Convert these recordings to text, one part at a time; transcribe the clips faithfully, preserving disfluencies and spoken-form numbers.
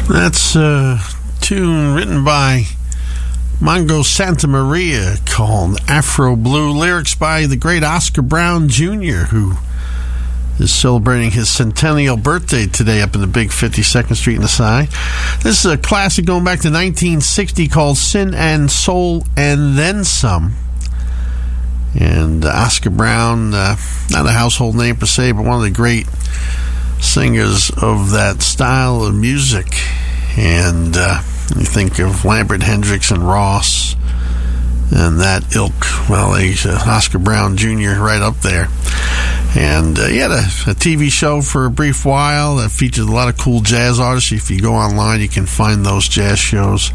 That's a tune written by Mongo Santa Maria called Afro Blue. Lyrics by the great Oscar Brown Junior, who is celebrating his centennial birthday today up in the big fifty-second Street in the side. This is a classic going back to nineteen sixty called Sin and Soul and Then Some. And uh, Oscar Brown, uh, not a household name per se, but one of the great singers of that style of music. And uh, you think of Lambert, Hendricks, and Ross and that ilk. Well, he's uh, Oscar Brown Junior right up there. And uh, he had a, a T V show for a brief while that featured a lot of cool jazz artists. If you go online, you can find those jazz shows.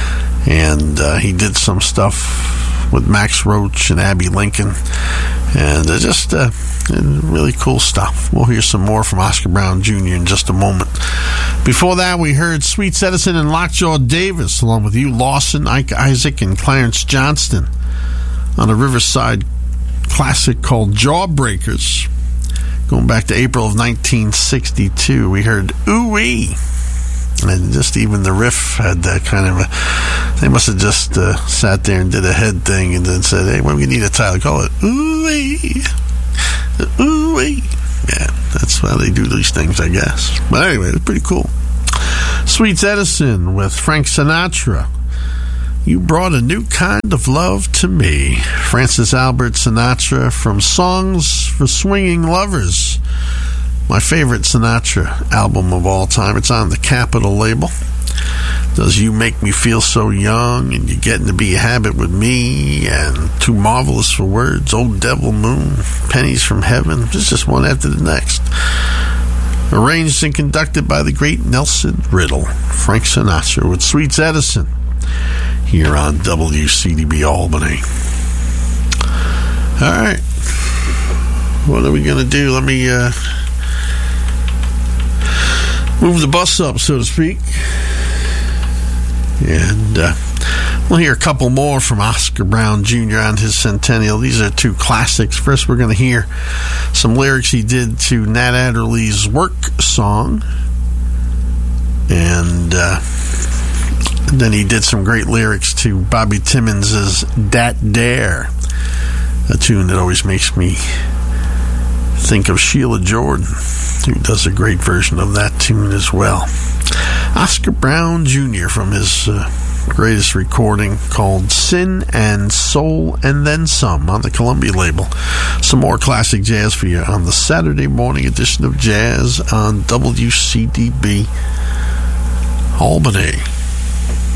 And uh, he did some stuff with Max Roach and Abby Lincoln. And uh, just uh, really cool stuff. We'll hear some more from Oscar Brown Junior in just a moment. Before that, we heard Sweets Edison and Lockjaw Davis, along with Hugh Lawson, Ike Isaac, and Clarence Johnston, on a Riverside classic called Jawbreakers. Going back to April of nineteen sixty-two, we heard Ooh-Wee. And just even the riff had that kind of a... They must have just uh, sat there and did a head thing and then said, hey, well, we need a title. Call it Ooh-Wee. Ooh-Wee. Yeah, that's why they do these things, I guess. But anyway, it's pretty cool. Sweets Edison with Frank Sinatra. You brought a new kind of love to me. Francis Albert Sinatra from Songs for Swinging Lovers. My favorite Sinatra album of all time. It's on the Capitol label. Does You Make Me Feel So Young, and You're Getting to Be a Habit with Me, and Too Marvelous for Words, Old Devil Moon, Pennies from Heaven. It's just one after the next. Arranged and conducted by the great Nelson Riddle. Frank Sinatra with Sweets Edison here on W C D B Albany. All right. What are we going to do? Let me uh, move the bus up, so to speak. And uh, we'll hear a couple more from Oscar Brown Junior on his centennial. These are two classics. First, we're going to hear some lyrics he did to Nat Adderley's Work song. And uh, then he did some great lyrics to Bobby Timmons' Dat Dare, a tune that always makes me think of Sheila Jordan, who does a great version of that tune as well. Oscar Brown Junior from his uh, greatest recording called Sin and Soul and Then Some on the Columbia label. Some more classic jazz for you on the Saturday morning edition of Jazz on W C D B Albany.